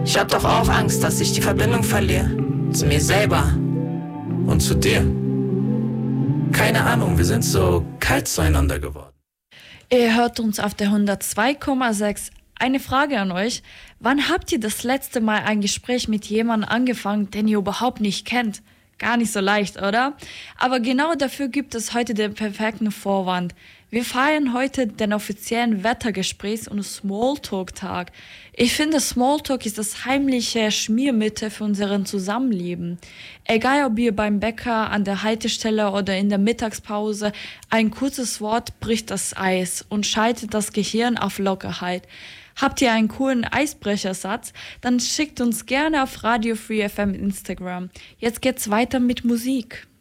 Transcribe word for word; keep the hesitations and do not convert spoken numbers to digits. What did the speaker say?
Ich hab doch auch Angst, dass ich die Verbindung verliere. Zu mir selber. Und zu dir. Keine Ahnung, wir sind so kalt zueinander geworden. Ihr hört uns auf der hundertzwei Komma sechs. Eine Frage an euch. Wann habt ihr das letzte Mal ein Gespräch mit jemandem angefangen, den ihr überhaupt nicht kennt? Gar nicht so leicht, oder? Aber genau dafür gibt es heute den perfekten Vorwand. Wir feiern heute den offiziellen Wettergesprächs- und Smalltalk-Tag. Ich finde, Smalltalk ist das heimliche Schmiermittel für unseren Zusammenleben. Egal, ob ihr beim Bäcker, an der Haltestelle oder in der Mittagspause, ein kurzes Wort bricht das Eis und schaltet das Gehirn auf Lockerheit. Habt ihr einen coolen Eisbrechersatz? Dann schickt uns gerne auf Radio Free F M Instagram. Jetzt geht's weiter mit Musik.